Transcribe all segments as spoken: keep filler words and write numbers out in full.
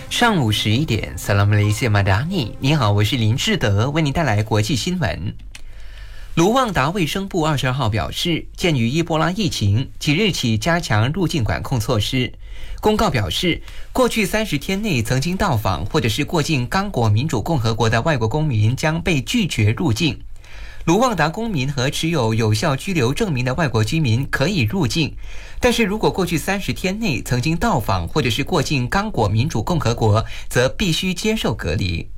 上午十一点 Salam Malaysia Madani， 你好，我是林志德，为您带来国际新闻。卢旺达卫生部二十二号表示，鉴于伊波拉疫情，即日起加强入境管控措施。公告表示，过去三十天内曾经到访或者是过境刚果民主共和国的外国公民将被拒绝入境。卢旺达公民和持有有效居留证明的外国居民可以入境，但是如果过去三十天内曾经到访或者是过境刚果民主共和国，则必须接受隔离。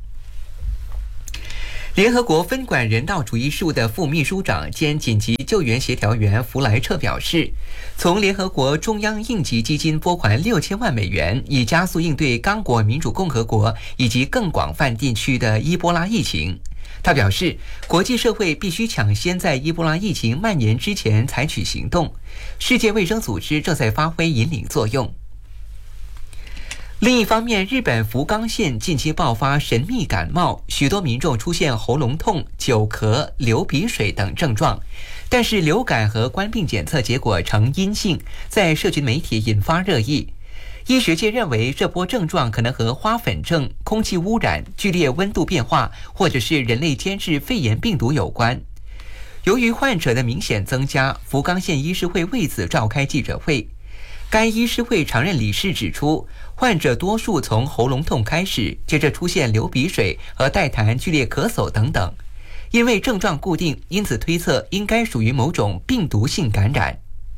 联合国分管人道主义事务的副秘书长兼紧急救援协调员弗莱彻表示，从联合国中央应急基金拨款六千万美元，以加速应对刚果民主共和国以及更广泛地区的伊波拉疫情。他表示，国际社会必须抢先在伊波拉疫情蔓延之前采取行动，世界卫生组织正在发挥引领作用。另一方面，日本福冈县近期爆发神秘感冒，许多民众出现喉咙痛、久咳、流鼻水等症状，但是流感和冠病检测结果呈阴性，在社群媒体引发热议。医学界认为，这波症状可能和花粉症、空气污染、剧烈温度变化，或者是人类监制肺炎病毒有关。由于患者的明显增加，福冈县医师会为此召开记者会。该医师会常任理事指出，患者多数从喉咙痛开始，接着出现流鼻水和带痰、剧烈咳嗽等等。因为症状固定，因此推测应该属于某种病毒性感染。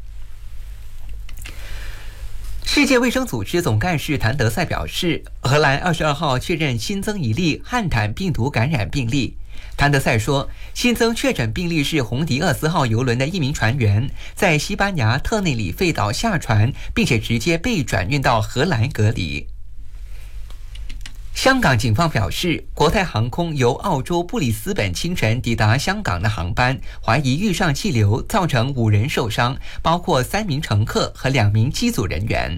世界卫生组织总干事谭德赛表示，荷兰二十二号确认新增一例汉坦病毒感染病例。谭德赛说，新增确诊病例是红迪厄斯号邮轮的一名船员，在西班牙特内里费岛下船，并且直接被转运到荷兰隔离。香港警方表示，国泰航空由澳洲布里斯本清晨抵达香港的航班，怀疑遇上气流，造成五人受伤，包括三名乘客和两名机组人员。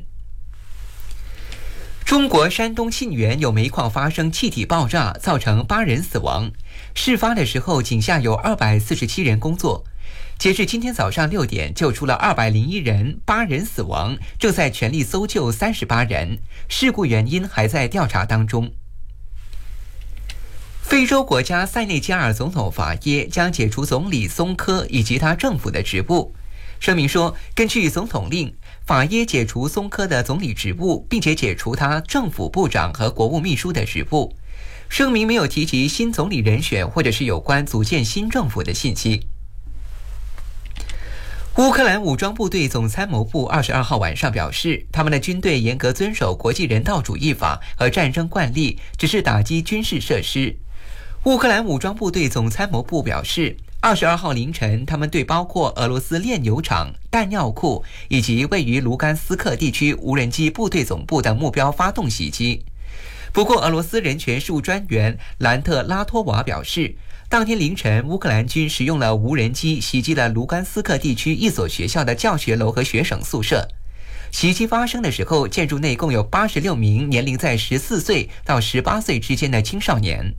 中国山东沁源有煤矿发生气体爆炸，造成八人死亡。事发的时候，井下有二百四十七人工作。截至今天早上六点，救出了二百零一人，八人死亡，正在全力搜救三十八人。事故原因还在调查当中。非洲国家塞内加尔总统法耶将解除总理松科以及他政府的职务。声明说，根据总统令，法耶解除松科的总理职务，并且解除他政府部长和国务秘书的职务。声明没有提及新总理人选或者是有关组建新政府的信息。乌克兰武装部队总参谋部二十二号晚上表示，他们的军队严格遵守国际人道主义法和战争惯例，只是打击军事设施。乌克兰武装部队总参谋部表示，二十二号凌晨，他们对包括俄罗斯炼油厂、弹药库以及位于卢甘斯克地区无人机部队总部等目标发动袭击。不过，俄罗斯人权事务专员兰特拉托娃表示，当天凌晨，乌克兰军使用了无人机袭击了卢甘斯克地区一所学校的教学楼和学生宿舍。袭击发生的时候，建筑内共有八十六名年龄在十四岁到十八岁之间的青少年。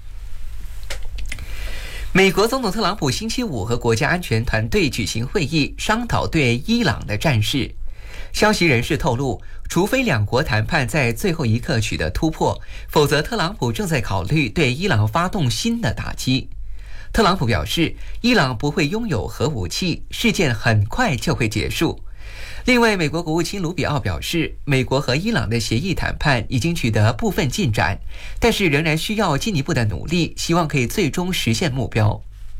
美国总统特朗普星期五和国家安全团队举行会议，商讨对伊朗的战事。消息人士透露，除非两国谈判在最后一刻取得突破，否则特朗普正在考虑对伊朗发动新的打击。特朗普表示，伊朗不会拥有核武器，事件很快就会结束。另外，美国国务卿卢比奥表示，美国和伊朗的协议谈判已经取得部分进展，但是仍然需要进一步的努力，希望可以最终实现目标。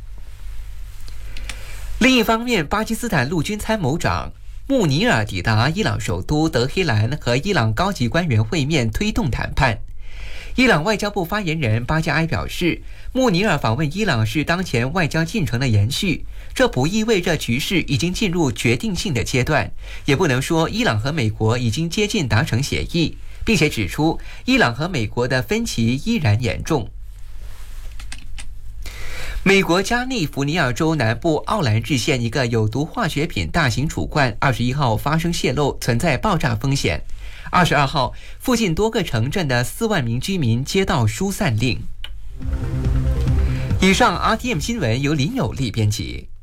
另一方面，巴基斯坦陆军参谋长穆尼尔抵达伊朗首都德黑兰，和伊朗高级官员会面，推动谈判。伊朗外交部发言人巴加埃表示，穆尼尔访问伊朗是当前外交进程的延续，这不意味着局势已经进入决定性的阶段，也不能说伊朗和美国已经接近达成协议，并且指出伊朗和美国的分歧依然严重。美国加利福尼亚州南部奥兰治县一个有毒化学品大型储罐二十一号发生泄漏，存在爆炸风险。二十二号，附近多个城镇的四万名居民接到疏散令。以上 R T M 新闻由林有利编辑。